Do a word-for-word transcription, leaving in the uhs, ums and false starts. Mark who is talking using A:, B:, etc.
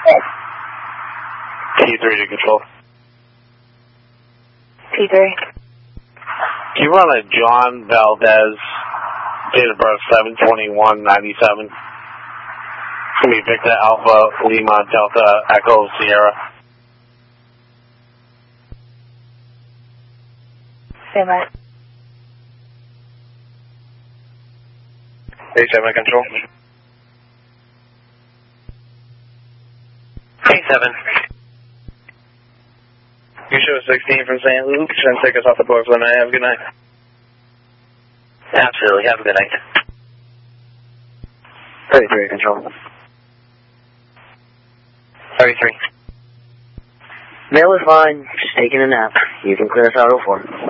A: T three to control.
B: T three.
A: Can you run a John Valdez, date of birth seven twenty-one ninety-seven? It's going to be Victor Alpha Lima Delta Echo Sierra.
B: Stand by.
A: A seven control.
C: A seven.
A: You show sixteen from Saint Luke's and take us off the board for the night. Have a good night.
C: Absolutely. Have a good night.
A: thirty-three control.
C: thirty-three.
D: Mail is fine. Just taking a nap. You can clear us out oh four.